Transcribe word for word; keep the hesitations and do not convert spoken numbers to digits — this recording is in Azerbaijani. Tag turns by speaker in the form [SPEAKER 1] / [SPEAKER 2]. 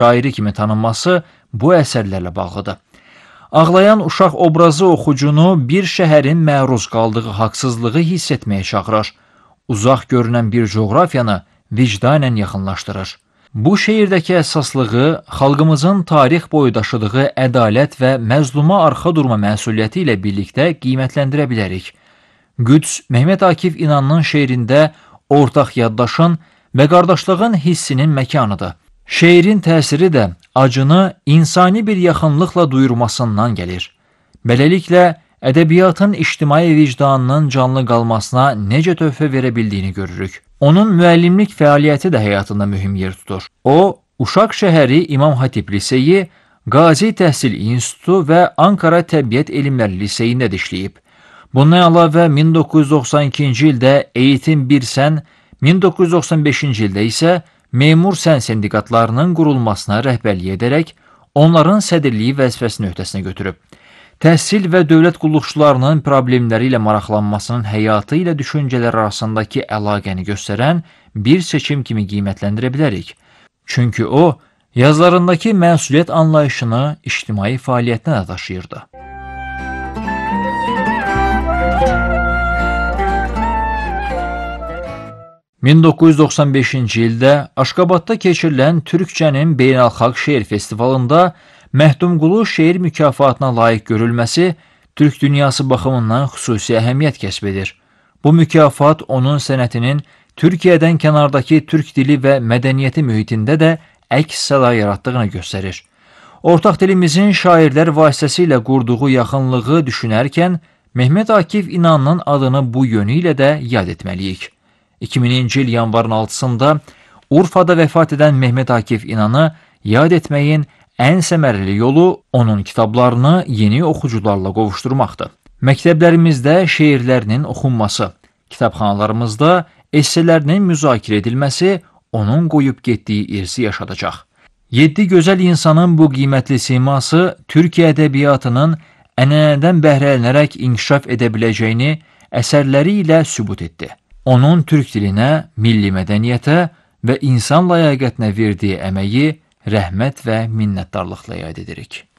[SPEAKER 1] şairi kimi tanınması bu əsərlərlə bağlıdır. Ağlayan uşaq obrazı oxucunu bir şəhərin məruz qaldığı haqsızlığı hiss etməyə çağırır. Uzaq görünən bir coğrafiyanı vicdanən yaxınlaşdırır. Bu şeirdəki əsaslığı xalqımızın tarix boyu daşıdığı ədalət və məzluma arxa durma məsuliyyəti ilə birlikdə qiymətləndirə bilərik. Qüds, Mehmet Akif İnanın şeirində ortaq yaddaşın və qardaşlığın hissinin məkanıdır. Şeirin təsiri də acını insani bir yaxınlıqla duyurmasından gəlir. Beləliklə, ədəbiyyatın ictimai vicdanının canlı qalmasına necə töhfə verə bildiyini görürük. Onun müəllimlik fəaliyyəti də həyatında mühüm yer tutur. O, Uşaq şəhəri İmam Hatip Liseyi, Qazi Təhsil İnstitutu və Ankara Təbiət Elmləri Liseyində işləyib. Bundan əlavə min doqquz yüz doxsan ikinci ildə Eğitim bir Sən, min doqquz yüz doxsan beşinci ildə isə Memur Sən sindikatlarının qurulmasına rəhbərlik edərək onların sədrliyi vəzifəsini öhdəsinə götürüb. Təhsil və dövlət qulluqçularının problemləri ilə maraqlanmasının həyatı ilə düşüncələr arasındakı əlaqəni göstərən bir seçim kimi qiymətləndirə bilərik. Çünki o, yazılarındakı məsuliyyət anlayışını ictimai fəaliyyətinə də daşıyırdı. min doqquz yüz doxsan beşinci ildə Aşqabadda keçirilən Türkçənin Beynəlxalq Şeir Festivalında Məhdumqulu şeir mükafatına layiq görülməsi Türk dünyası baxımından xüsusi əhəmiyyət kəsb edir. Bu mükafat onun sənətinin Türkiyədən kənardakı türk dili və mədəniyyəti mühitində də əks səda yaratdığını göstərir. Ortaq dilimizin şairlər vasitəsilə qurduğu yaxınlığı düşünərkən Mehmet Akif İnanın adını bu yönü ilə də yad etməliyik. iki mininci il yanvarın altısında Urfada vəfat edən Mehmet Akif İnanı yad etməyin ən səmərəli yolu onun kitablarını yeni oxucularla qovuşturmaqdır. Məktəblərimizdə şeirlərinin oxunması, kitabxanalarımızda esselərinin müzakirə edilməsi onun qoyub getdiyi irsi yaşadacaq. Yeddi gözəl insanın bu qiymətli siması Türkiyə ədəbiyyatının ənənədən bəhrələnərək inkişaf edə biləcəyini əsərləri ilə sübut etdi. Onun türk dilinə, milli mədəniyyətə və insan ləyaqətinə verdiyi əməyi rəhmət və minnətdarlıqla yad edirik.